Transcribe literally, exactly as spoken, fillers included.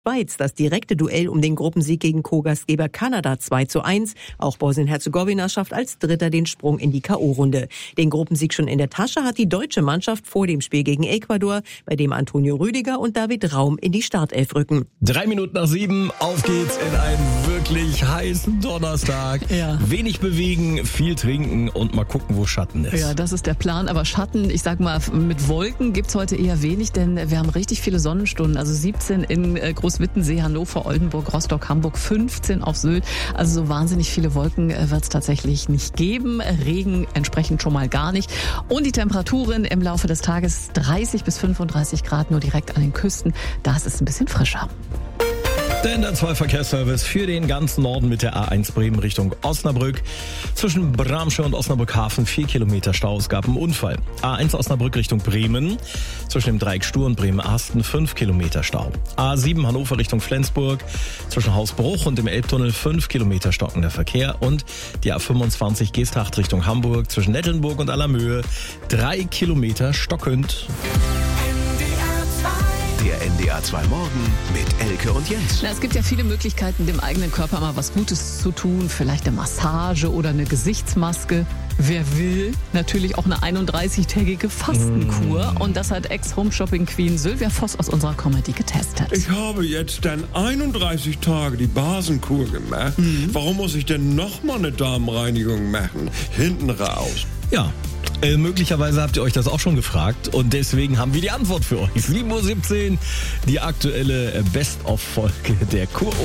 Schweiz das direkte Duell um den Gruppensieg gegen Co-Gastgeber Kanada zwei zu eins. Auch Bosnien-Herzegowina schafft als Dritter den Sprung in die K O-Runde. Den Gruppensieg schon in der Tasche hat die deutsche Mannschaft vor dem Spiel gegen Ecuador, bei dem Antonio Rüdiger und David Raum in die Startelf rücken. Drei Minuten nach sieben, auf geht's in einen wirklich heißen Donnerstag. Ja. Wenig bewegen, viel trinken und mal gucken, wo Schatten ist. Ja, das ist der Plan. Aber Schatten, ich sag mal, mit Wolken gibt's heute eher wenig, denn wir haben richtig viele Sonnenstunden. Also siebzehn in Großwittensee, Hannover, Oldenburg, Rostock, Hamburg, fünfzehn auf Sylt. Also so wahnsinnig viele Wolken wird's tatsächlich nicht geben. Regen entsprechend schon mal gar nicht. Und die Temperaturen im Laufe des Tages dreißig bis fünfunddreißig Grad, nur direkt an den Küsten. Da ist es ein bisschen frischer. Denn der zwei Verkehrsservice für den ganzen Norden mit der A eins Bremen Richtung Osnabrück. Zwischen Bramsche und Osnabrück-Hafen vier Kilometer Stau. Es gab einen Unfall. A eins Osnabrück Richtung Bremen. Zwischen dem Dreieck Stur und Bremen-Asten fünf Kilometer Stau. A sieben Hannover Richtung Flensburg. Zwischen Hausbruch und dem Elbtunnel fünf Kilometer stockender Verkehr. Und die A fünfundzwanzig Geesthacht Richtung Hamburg. Zwischen Nettelnburg und Allermöhe drei Kilometer stockend. Der N D R zwei Morgen mit Elke und Jens. Na, es gibt ja viele Möglichkeiten, dem eigenen Körper mal was Gutes zu tun. Vielleicht eine Massage oder eine Gesichtsmaske. Wer will, natürlich auch eine einunddreißigtägige Fastenkur. Und das hat Ex-Home-Shopping-Queen Sylvia Voss aus unserer Comedy getestet. Ich habe jetzt dann einunddreißig Tage die Basenkur gemacht. Mhm. Warum muss ich denn nochmal eine Darmreinigung machen? Hinten raus. Ja. Äh, möglicherweise habt ihr euch das auch schon gefragt und deswegen haben wir die Antwort für euch. sieben Uhr siebzehn, die aktuelle Best-of-Folge der Kur.